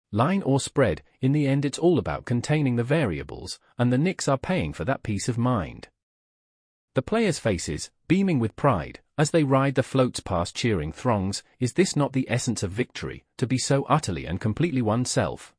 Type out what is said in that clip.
Line or spread, in the end it's all about containing the variables, and the Knicks are paying for that peace of mind. The players' faces, beaming with pride, as they ride the floats past cheering throngs. Is this not the essence of victory, to be so utterly and completely oneself?